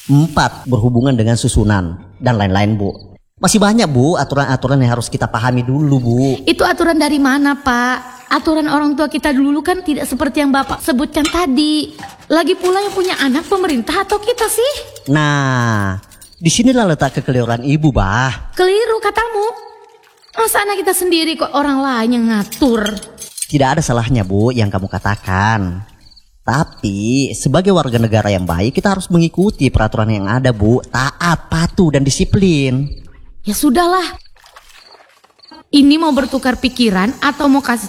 4, berhubungan dengan susunan dan lain-lain, Bu. Masih banyak, Bu, aturan-aturan yang harus kita pahami dulu, Bu. Itu aturan dari mana, Pak? Aturan orang tua kita dulu kan tidak seperti yang Bapak sebutkan tadi. Lagi pula yang punya anak pemerintah atau kita sih? Nah, disinilah letak kekeliruan Ibu, Bah. Keliru katamu. Masa anak kita sendiri kok orang lain yang ngatur? Tidak ada salahnya, Bu, yang kamu katakan. Tapi sebagai warga negara yang baik, kita harus mengikuti peraturan yang ada, Bu. Taat, patuh, dan disiplin. Ya sudahlah. Ini mau bertukar pikiran atau mau kasih